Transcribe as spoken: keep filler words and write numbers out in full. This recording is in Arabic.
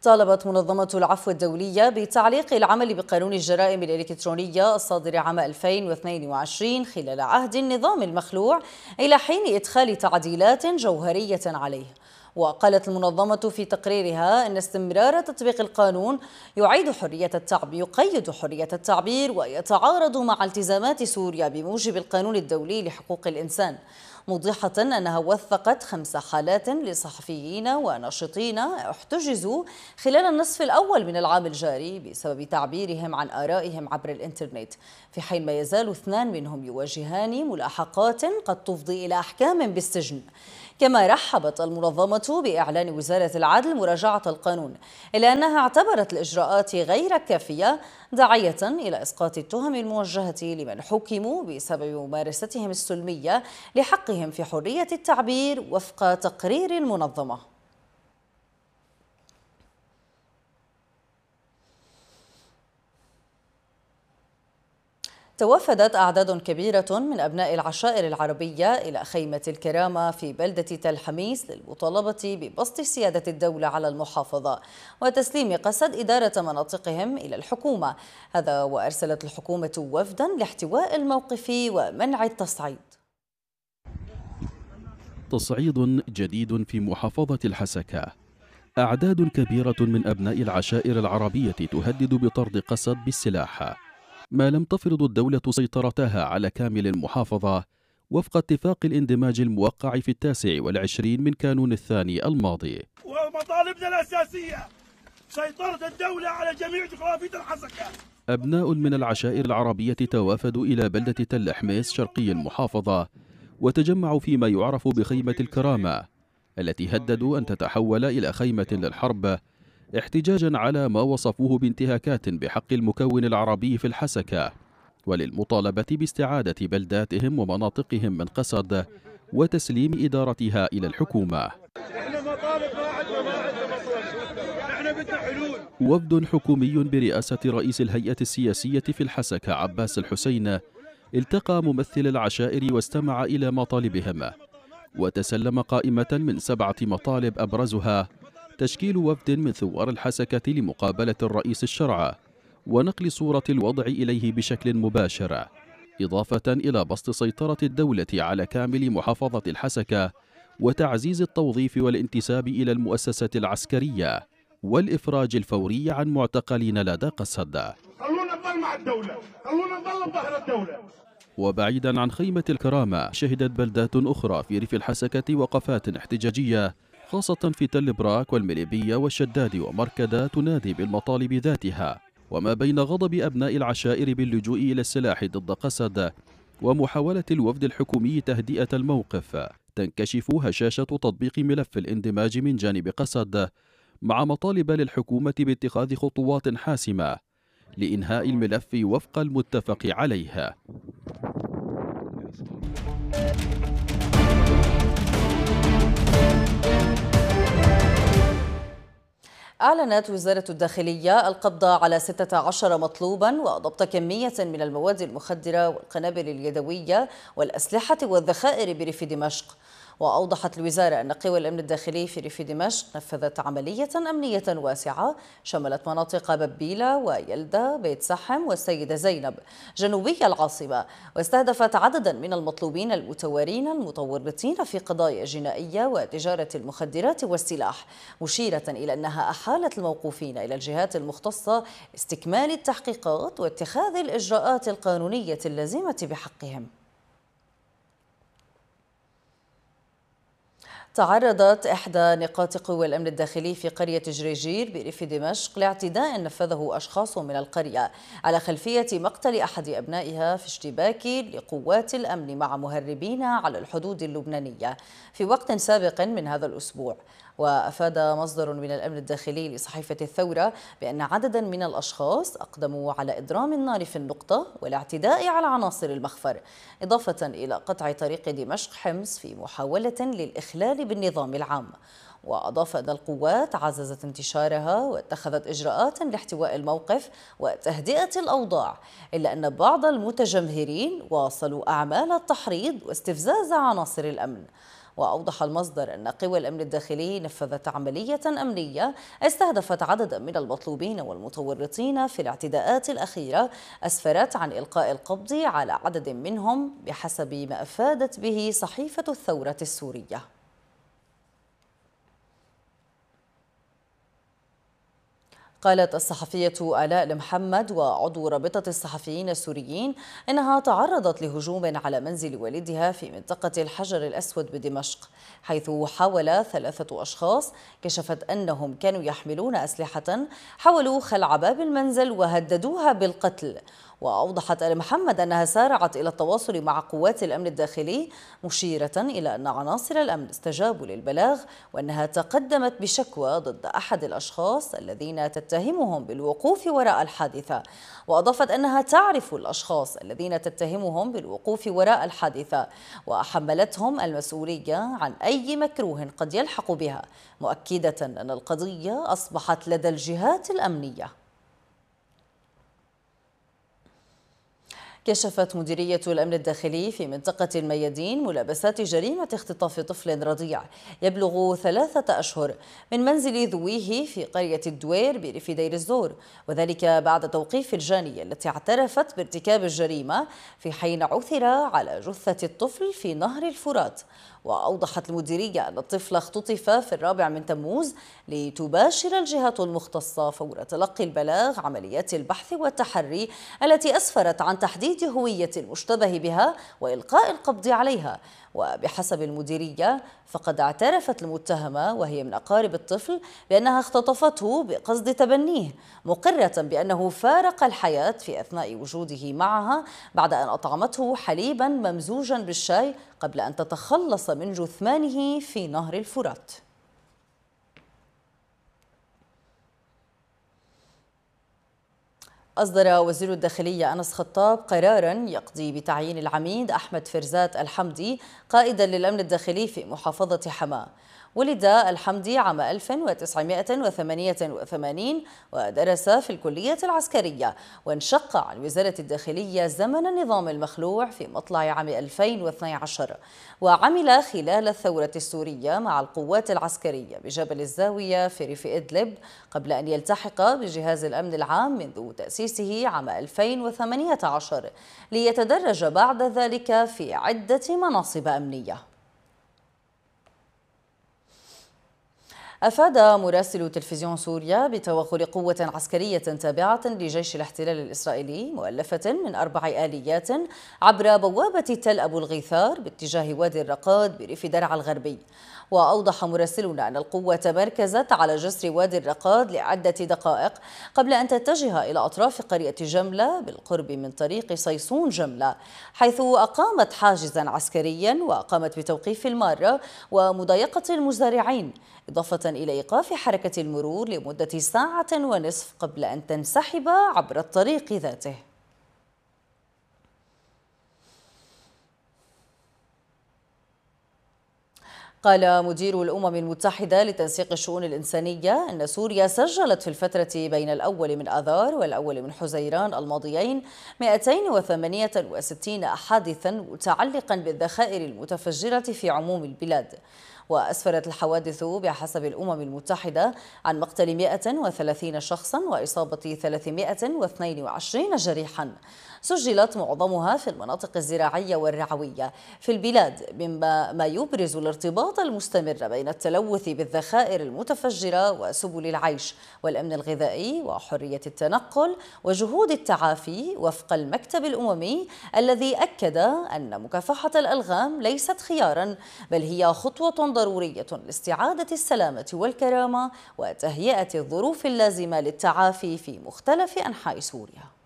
طالبت منظمة العفو الدولية بتعليق العمل بقانون الجرائم الإلكترونية الصادر عام ألفين واثنين وعشرين خلال عهد النظام المخلوع إلى حين إدخال تعديلات جوهرية عليه. وقالت المنظمة في تقريرها أن استمرار تطبيق القانون يعيد حرية التعبير يقيد حرية التعبير ويتعارض مع التزامات سوريا بموجب القانون الدولي لحقوق الإنسان، موضحة أنها وثقت خمس حالات لصحفيين وناشطين احتجزوا خلال النصف الأول من العام الجاري بسبب تعبيرهم عن آرائهم عبر الإنترنت، في حين ما يزال اثنان منهم يواجهان ملاحقات قد تفضي إلى أحكام بالسجن. كما رحبت المنظمة بإعلان وزارة العدل مراجعة القانون، إلا أنها اعتبرت الإجراءات غير كافية، داعية إلى إسقاط التهم الموجهة لمن حكموا بسبب ممارستهم السلمية لحقهم في حرية التعبير وفق تقرير المنظمة. توافدت أعداد كبيرة من أبناء العشائر العربية إلى خيمة الكرامة في بلدة تل حميس للمطالبة ببسط سيادة الدولة على المحافظة وتسليم قسد إدارة مناطقهم إلى الحكومة، هذا وأرسلت الحكومة وفدا لاحتواء الموقف ومنع التصعيد. تصعيد جديد في محافظة الحسكة. أعداد كبيرة من أبناء العشائر العربية تهدد بطرد قسد بالسلاح ما لم تفرض الدولة سيطرتها على كامل المحافظة وفق اتفاق الاندماج الموقع في التاسع والعشرين من كانون الثاني الماضي. ومطالبنا الأساسية سيطرة الدولة على جميع جغرافية الحسكة. أبناء من العشائر العربية توافدوا إلى بلدة تل حميس شرقي المحافظة وتجمعوا فيما يعرف بخيمة الكرامة التي هددوا أن تتحول إلى خيمة للحرب، احتجاجا على ما وصفوه بانتهاكات بحق المكون العربي في الحسكة، وللمطالبة باستعادة بلداتهم ومناطقهم من قسد وتسليم إدارتها إلى الحكومة. وفد حكومي برئاسة رئيس الهيئة السياسية في الحسكة عباس الحسين التقى ممثل العشائر واستمع إلى مطالبهم، وتسلم قائمة من سبعة مطالب أبرزها تشكيل وفد من ثوار الحسكة لمقابلة الرئيس الشرع ونقل صورة الوضع إليه بشكل مباشر، إضافة إلى بسط سيطرة الدولة على كامل محافظة الحسكة وتعزيز التوظيف والانتساب إلى المؤسسة العسكرية والإفراج الفوري عن معتقلين لدى قسد. خلونا نضل مع الدولة، خلونا نضل بظهر الدولة. وبعيدا عن خيمة الكرامة، شهدت بلدات أخرى في ريف الحسكة وقفات احتجاجية، خاصة في تل براك والمليبية والشداد ومركدة تنادي بالمطالب ذاتها، وما بين غضب أبناء العشائر باللجوء إلى السلاح ضد قسد ومحاولة الوفد الحكومي تهدئة الموقف، تنكشف هشاشة تطبيق ملف الاندماج من جانب قسد، مع مطالب للحكومة باتخاذ خطوات حاسمة لإنهاء الملف وفق المتفق عليه. أعلنت وزارة الداخلية القبض على ستة عشر مطلوبا وضبط كمية من المواد المخدرة والقنابل اليدوية والأسلحة والذخائر بريف دمشق. وأوضحت الوزارة أن قوى الأمن الداخلي في ريف دمشق نفذت عملية أمنية واسعة شملت مناطق ببيلة ويلدة بيت سحم والسيدة زينب جنوبي العاصمة، واستهدفت عددا من المطلوبين المتورين المتورطين في قضايا جنائية وتجارة المخدرات والسلاح، مشيرة إلى أنها أحالت الموقوفين إلى الجهات المختصة لاستكمال التحقيقات واتخاذ الإجراءات القانونية اللازمة بحقهم. تعرضت إحدى نقاط قوى الأمن الداخلي في قرية جريجير بريف دمشق لاعتداء نفذه أشخاص من القرية على خلفية مقتل أحد أبنائها في اشتباك لقوات الأمن مع مهربين على الحدود اللبنانية في وقت سابق من هذا الأسبوع. وأفاد مصدر من الأمن الداخلي لصحيفة الثورة بأن عددا من الأشخاص أقدموا على إضرام النار في النقطة والاعتداء على عناصر المخفر، إضافة إلى قطع طريق دمشق حمص في محاولة للإخلال بالنظام العام. وأضاف أن القوات عززت انتشارها واتخذت إجراءات لاحتواء الموقف وتهدئة الأوضاع، إلا أن بعض المتجمهرين واصلوا أعمال التحريض واستفزاز عناصر الأمن. وأوضح المصدر أن قوى الأمن الداخلي نفذت عملية أمنية استهدفت عددا من المطلوبين والمتورطين في الاعتداءات الأخيرة أسفرت عن إلقاء القبض على عدد منهم بحسب ما أفادت به صحيفة الثورة السورية. قالت الصحفية آلاء المحمد وعضو رابطة الصحفيين السوريين إنها تعرضت لهجوم على منزل والدها في منطقة الحجر الأسود بدمشق، حيث حاول ثلاثة أشخاص كشفت أنهم كانوا يحملون أسلحة حاولوا خلع باب المنزل وهددوها بالقتل. وأوضحت آل محمد أنها سارعت إلى التواصل مع قوات الأمن الداخلي مشيرة إلى أن عناصر الأمن استجابوا للبلاغ وأنها تقدمت بشكوى ضد أحد الأشخاص الذين تتهمهم بالوقوف وراء الحادثة. وأضافت أنها تعرف الأشخاص الذين تتهمهم بالوقوف وراء الحادثة وحملتهم المسؤولية عن أي مكروه قد يلحق بها، مؤكدة أن القضية أصبحت لدى الجهات الأمنية. كشفت مديرية الأمن الداخلي في منطقة الميادين ملابسات جريمة اختطاف طفل رضيع يبلغ ثلاثة أشهر من منزل ذويه في قرية الدوير بريف دير الزور، وذلك بعد توقيف الجانية التي اعترفت بارتكاب الجريمة في حين عثر على جثة الطفل في نهر الفرات. وأوضحت المديرية أن الطفل اختطف في الرابع من تموز لتباشر الجهات المختصة فور تلقي البلاغ عمليات البحث والتحري التي أسفرت عن تحديد هوية المشتبه بها وإلقاء القبض عليها. وبحسب المديرية فقد اعترفت المتهمة وهي من أقارب الطفل بأنها اختطفته بقصد تبنيه، مقرة بأنه فارق الحياة في أثناء وجوده معها بعد أن أطعمته حليبا ممزوجا بالشاي قبل أن تتخلص من جثمانه في نهر الفرات. أصدر وزير الداخلية أنس خطاب قراراً يقضي بتعيين العميد أحمد فرزات الحمدي قائداً للأمن الداخلي في محافظة حماة. ولد الحمدي عام ألف وتسعمائة وثمانية وثمانين ودرس في الكلية العسكرية، وانشق عن وزارة الداخلية زمن النظام المخلوع في مطلع عام ألفين واثني عشر، وعمل خلال الثورة السورية مع القوات العسكرية بجبل الزاوية في ريف إدلب قبل أن يلتحق بجهاز الأمن العام منذ تأسيسه عام ألفين وثمانية عشر، ليتدرج بعد ذلك في عدة مناصب أمنية. أفاد مراسل تلفزيون سوريا بتوغل قوة عسكرية تابعة لجيش الاحتلال الإسرائيلي مؤلفة من أربع آليات عبر بوابة تل أبو الغيثار باتجاه وادي الرقاد بريف درعا الغربي. وأوضح مراسلنا أن القوة تمركزت على جسر وادي الرقاد لعدة دقائق قبل أن تتجه إلى أطراف قرية جملة بالقرب من طريق صيصون جملة، حيث أقامت حاجزا عسكريا وقامت بتوقيف المارة ومضايقة المزارعين، إضافة إلى إيقاف حركة المرور لمدة ساعة ونصف قبل أن تنسحب عبر الطريق ذاته. قال مدير الأمم المتحدة لتنسيق الشؤون الإنسانية أن سوريا سجلت في الفترة بين الأول من آذار والأول من حزيران الماضيين مئتين وثمانية وستين حادثا متعلقا بالذخائر المتفجرة في عموم البلاد. وأسفرت الحوادث بحسب الأمم المتحدة عن مقتل مئة وثلاثين شخصا وإصابة ثلاثمئة واثنين وعشرين جريحا، سجلت معظمها في المناطق الزراعية والرعوية في البلاد، مما ما يبرز الارتباط المستمر بين التلوث بالذخائر المتفجرة وسبل العيش والأمن الغذائي وحرية التنقل وجهود التعافي، وفق المكتب الأممي الذي أكد أن مكافحة الألغام ليست خيارا بل هي خطوة ضرورية لاستعادة السلامة والكرامة وتهيئة الظروف اللازمة للتعافي في مختلف أنحاء سوريا.